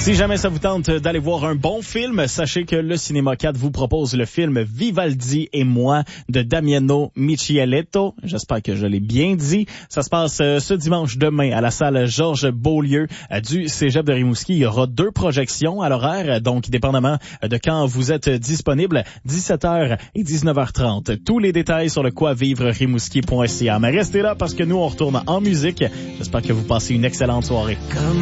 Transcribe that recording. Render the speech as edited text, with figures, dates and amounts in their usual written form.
Si jamais ça vous tente d'aller voir un bon film, sachez que le Cinéma 4 vous propose le film Vivaldi et moi de Damiano Micheletto. J'espère que je l'ai bien dit. Ça se passe ce dimanche demain à la salle Georges Beaulieu du Cégep de Rimouski. Il y aura 2 projections à l'horaire, donc dépendamment de quand vous êtes disponible, 17h et 19h30. Tous les détails sur le quoivivre-rimouski.ca. Mais restez là parce que nous, on retourne en musique. J'espère que vous passez une excellente soirée.